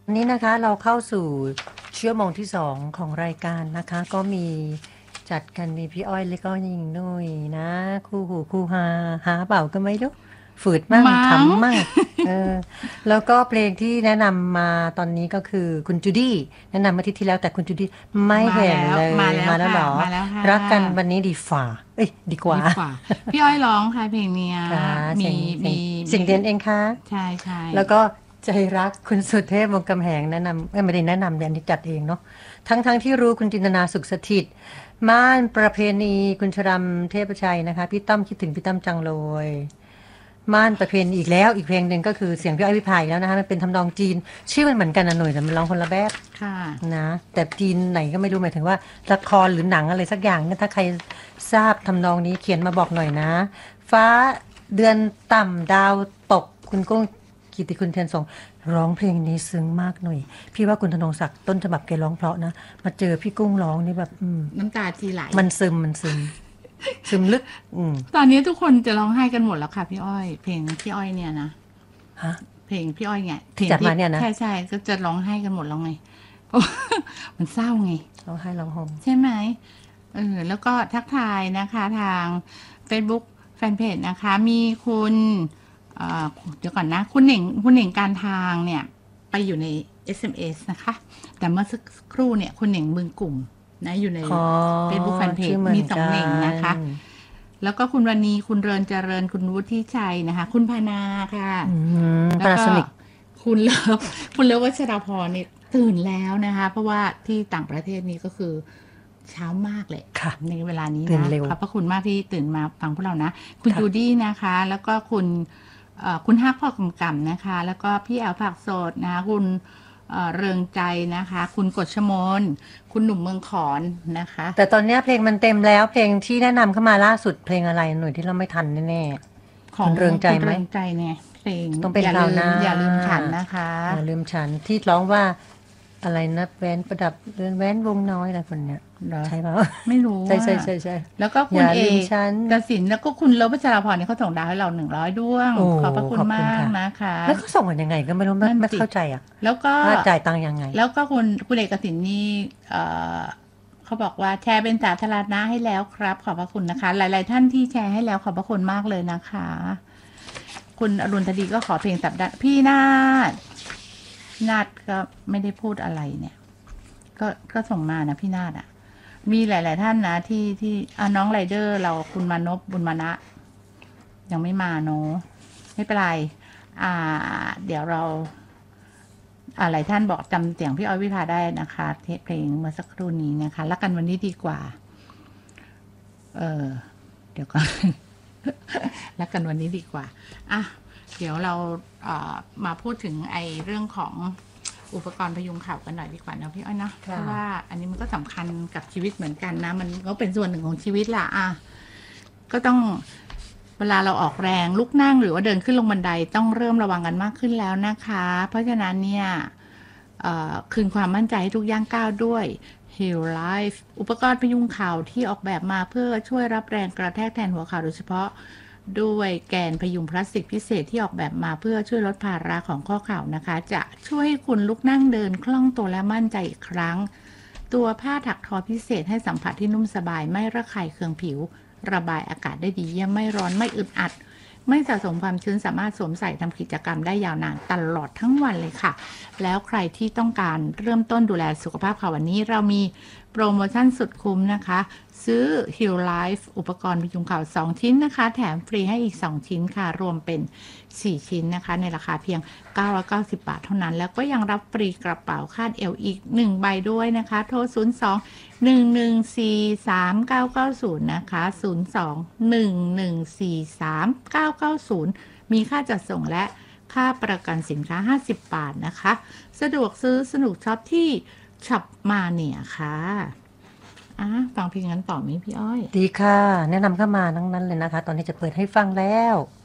วันนี้นะคะเราเข้าสู่ชั่วโมงที่2ของรายการนะคะก็มีจัดกันมีพี่อ้อยแล้วก็ยิงนุ้ยนะคู่หูคู่หาเปล่าก็ไม่รู้ฝืดมั่งมั้งขำมั่งเออแล้วก็เพลงที่แนะนำมาตอนนี้ก็คือคุณจูดี้แนะนำมาอาทิตย์ที่แล้วแต่คุณจูดี้ไม่มาเห็นแล้วเลยมาแล้วค่ะมาแล้วเหรอมาแล้วค่ะรักกันวันนี้ดีฝ่าเอ้ยดีกว่าดีกว่าพี่อ้อยร้องค่ะเพลงเนี้ยค่ะเสีมียงเสียงมีเสียงเดียนเองค่ะใช่ใช่แล้วก็ใจรักคุณสุเทพวงศ์กำแหงแนะนำไม่ได้แนะนำเดี๋ยวอันนี้จัดเองเนาะ ทั้งที่รู้คุณจินตนาสุขสถิตม่านประเพณีคุณชรัมเทพชัยนะคะพี่ตั้มคิดถึงพี่ตั้มจังเลยม่านประเพณีอีกแล้วอีกเพลงหนึ่งก็คือเสียงพี่อ้อยพิพายแล้วนะคะมันเป็นทำนองจีนชื่อมันเหมือนกันนะหน่อยแต่มันร้องคนละแบบค่ะนะแต่จีนไหนก็ไม่รู้หมายถึงว่าละครหรือหนังอะไรสักอย่างเนี่ยถ้าใครทราบทำนองนี้เขียนมาบอกหน่อยนะฟ้าเดือนต่ำดาวตกคุณกุ้งกิติคุณเทียนส่งร้องเพลงนี้ซึ้งมากหน่อยพี่ว่าคุณธนงศักดิ์ต้นฉบับแกร้องเพราะนะมาเจอพี่กุ้งร้องนี่แบบน้ำตาทีไหลมันซึมซึมลึกตอนนี้ทุกคนจะร้องไห้กันหมดแล้วค่ะพี่อ้อยเพลงพี่อ้อยเนี่ยนะฮะเพลงพี่อ้อยเนี่ยเพลที่งที่จัดมาเนี่ยนะใช่ใช่ก็จะร้องไห้กันหมดแล้วไงมันเศร้าไงร้องไห้ร้องห่มใช่ไหมแล้วก็ทักทายนะคะทาง Facebook แฟนเพจนะคะมีคุณเอ่อเดี๋ยวก่อนนะคุณเหน่งการทางเนี่ยไปอยู่ใน SMS นะคะแต่เมื่อสักครู่เนี่ยคุณเหน่งมึงกลุ่มนะอยู่ในอ๋อ Facebook แฟนเพจชื่อเหมือมีนกัสองเหน่งนะคะนแล้วก็คุณวันนีคุณเรินเจริญคุณวุฒิชัยนะคะคุณพานาค่ะปแล้วก็ลาสนิกคุณเลิฟคุณเลิฟวัชราพรเนี่ยตื่นแล้วนะคะเพราะว่าที่ต่างประเทศนี้ก็คือเช้ามากเลยค่ะในเวลานี้ตื่นนะเร็วขอบพระคุณมากที่ตื่นมาฟังพวกเรานะคุณค่ะจูดี้นะคะแล้วก็คุณฮักพ่อกำกับนะคะแล้วก็พี่แอลผักสดนะคะคุณเริงใจนะคะคุณกฎชมนคุณหนุ่มเมืองขอนนะคะแต่ตอนเนี้ยเพลงมันเต็มแล้วเพลงที่แนะนำเข้ามาล่าสุดเพลงอะไรหน่อยที่เราไม่ทันแน่ๆของคุณเริงใจคุณไหมเริงใจเนี่ยเพลงต้องเป็นอย่าลืมคราวหน้าอย่าลืมฉันนะคะอย่าลืมฉันที่ร้องว่าอะไรนะแหวนประดับเรือนแหวนวงน้อยอะไรคนเนี้ยเหรอใช่เปล่าไม่รู้ใช่ว่าใช่ใช่ใช่แล้วก็อย่าคุณเอกลืมฉันกสินแล้วก็คุณเลิฟพัชราพรเนี่ยเขาส่งดาวให้เรา100ดวงโอ้ขอบพระคุณมาขอบคุณค่ะกนะคะแล้วเขาส่งกันยังไงก็ไม่รู้ไม่นั่นไม่สิเข้าใจอ่ะแล้วก็ว่าจ่ายตังค์ยังไงแล้วก็คุณเอกสินนี่เอ่อเขาบอกว่าแชร์เป็นสาธารณะให้แล้วครับขอบพระคุณนะคะ หลายๆท่านที่แชร์ให้แล้วขอบพระคุณมากเลยนะคะ คุณอรุณธดีก็ขอเพลงสัปดาห์พี่นาดก็ไม่ได้พูดอะไรเนี่ย ก็ส่งมานะพี่นาดอ่ะ มีหลาย ๆ ท่านนะที่น้องไรเดอร์เราคุณมานพบุญมานะยังไม่มาเนาะไม่เป็นไรเดี๋ยวเราหลายท่านบอกจำเสียงพี่อ้อยวิภาได้นะคะเพลงเมื่อสักครู่นี้นะคะรักกันวันนี้ดีกว่าเดี๋ยวก่อน รักกันวันนี้ดีกว่าอ่ะเดี๋ยวเรามาพูดถึงเรื่องของอุปกรณ์พยุงเข่ากันหน่อยดีกว่านะพี่อ้อยนะเพราะว่าอันนี้มันก็สำคัญกับชีวิตเหมือนกันนะมันก็เป็นส่วนหนึ่งของชีวิตล่ะก็ต้องเวลาเราออกแรงลุกนั่งหรือว่าเดินขึ้นลงบันไดต้องเริ่มระวังกันมากขึ้นแล้วนะคะเพราะฉะนั้นเนี่ยคืนความมั่นใจให้ทุกย่างก้าวด้วย Heal Life อุปกรณ์พยุงเข่าที่ออกแบบมาเพื่อช่วยรับแรงกระแทกแทนหัวเข่าโดยเฉพาะด้วยแกนพยุงพลาสติกพิเศษที่ออกแบบมาเพื่อช่วยลดภาระของข้อเข่านะคะจะช่วยให้คุณลุกนั่งเดินคล่องตัวและมั่นใจอีกครั้งตัวผ้าถักทอพิเศษให้สัมผัสที่นุ่มสบายไม่ระคายเคืองผิวระบายอากาศได้ดีเยี่ยมไม่ร้อนไม่อึดอัดไม่สะสมความชื้นสามารถสวมใส่ทำกิจกรรมได้ยาวนานตลอดทั้งวันเลยค่ะแล้วใครที่ต้องการเริ่มต้นดูแลสุขภาพค่ะวันนี้เรามีโปรโมชั่นสุดคุ้มนะคะซื้อ Heal Life อุปกรณ์พยุงเข่า2ชิ้นนะคะแถมฟรีให้อีก2ชิ้นค่ะรวมเป็น4ชิ้นนะคะในราคาเพียง990 บาทเท่านั้นแล้วก็ยังรับฟรีกระเป๋าคาดเอวอีก1ใบด้วยนะคะโทร02-114-3990นะคะ02-114-3990มีค่าจัดส่งและค่าประกันสินค้า50 บาทนะคะสะดวกซื้อสนุกช็อปที่ช็อปมาเนี่ยค่ะฟังเพลงนั้นต่อไหมพี่อ้อยดีค่ะแนะนำเข้ามาทั้งนั้นเลยนะคะตอนนี้จะเปิดให้ฟังแล้ว